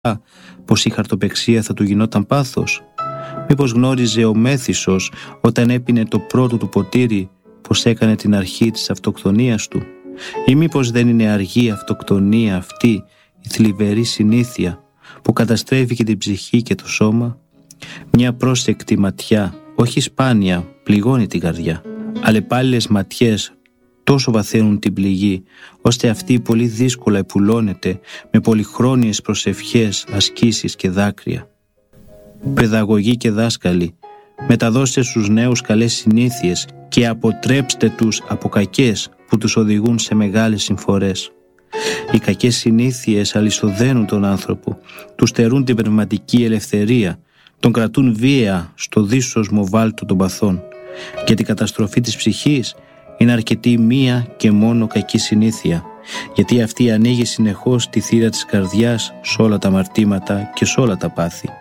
πως η χαρτοπεξία θα του γινόταν πάθος? Μήπως γνώριζε ο Μέθησος όταν έπινε το πρώτο του ποτήρι πως έκανε την αρχή της αυτοκτονίας του? Ή μήπως δεν είναι αργή αυτοκτονία αυτή η θλιβερή συνήθεια που καταστρέφει και την ψυχή και το σώμα? Μια πρόσεκτη ματιά, όχι σπάνια, πληγώνει την καρδιά. Αλλεπάλληλες ματιές τόσο βαθαίνουν την πληγή, ώστε αυτή πολύ δύσκολα επουλώνεται με πολυχρόνιες προσευχές, ασκήσεις και δάκρυα. Παιδαγωγοί και δάσκαλοι, μεταδώστε στους νέους καλές συνήθειες και αποτρέψτε τους από κακές που τους οδηγούν σε μεγάλες συμφορές. Οι κακές συνήθειες αλυσοδένουν τον άνθρωπο, του στερούν την πνευματική ελευθερία, τον κρατούν βία στο δύσσωσμο βάλτο των παθών. Για την καταστροφή της ψυχής είναι αρκετή μία και μόνο κακή συνήθεια, γιατί αυτή ανοίγει συνεχώς τη θύρα της καρδιάς σε όλα τα αμαρτήματα και σε όλα τα πάθη.